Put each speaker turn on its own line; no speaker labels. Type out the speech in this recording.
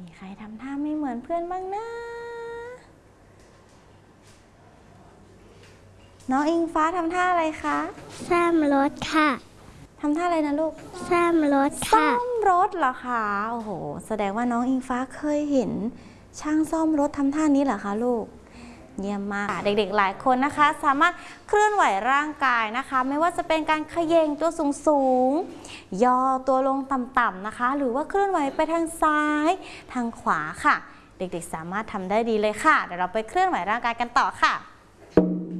มีใครทำท่าไม่เหมือนเพื่อนบ้างนะน้องอิงฟ้าทำท่าอะไรคะ
ซ่อมรถค่ะ
ทำท่าอะไรนะลูก
ซ่อมรถ
ซ่
ค่ะ
อมรถเหรอคะโอ้โหแสดงว่าน้องอิงฟ้าเคยเห็นช่างซ่อมรถทำท่านี้เหรอคะลูกเยี่ยมมากเด็กๆหลายคนนะคะสามารถเคลื่อนไหวร่างกายนะคะไม่ว่าจะเป็นการเขย่งตัวสูงๆย่อตัวลงต่ำๆนะคะหรือว่าเคลื่อนไหวไปทางซ้ายทางขวาค่ะเด็กๆสามารถทำได้ดีเลยค่ะเดี๋ยวเราไปเคลื่อนไหวร่างกายกันต่อค่ะ